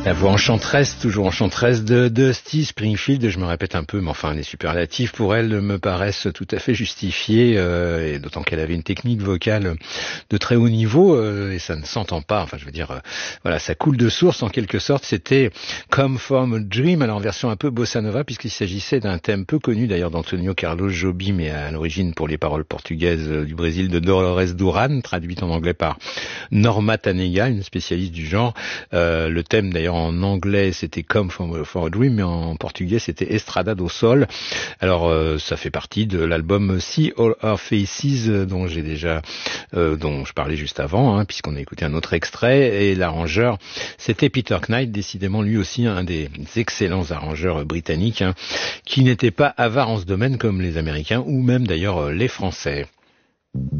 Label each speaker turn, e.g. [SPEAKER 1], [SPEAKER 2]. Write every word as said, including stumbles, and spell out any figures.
[SPEAKER 1] La voix enchanteresse, toujours enchanteresse de Dusty Springfield, je me répète un peu, mais enfin les superlatifs pour elle me paraissent tout à fait justifiés, euh, et d'autant qu'elle avait une technique vocale de très haut niveau, euh, et ça ne s'entend pas, enfin je veux dire, euh, voilà, ça coule de source en quelque sorte. C'était Come From a Dream, alors en version un peu bossa nova, puisqu'il s'agissait d'un thème peu connu d'ailleurs d'Antonio Carlos Jobim, mais à l'origine pour les paroles portugaises du Brésil de Dolores Duran, traduite en anglais par Norma Tanega, une spécialiste du genre. Euh, le thème d'ailleurs en anglais c'était Come From For a Dream, mais en portugais c'était Estrada do Sol. Alors euh, ça fait partie de l'album See All Our Faces, euh, dont j'ai déjà euh, dont je parlais juste avant, hein, puisqu'on a écouté un autre extrait, et l'arrangeur c'était Peter Knight, décidément lui aussi un des excellents arrangeurs britanniques, hein, qui n'était pas avare en ce domaine comme les Américains ou même d'ailleurs les Français.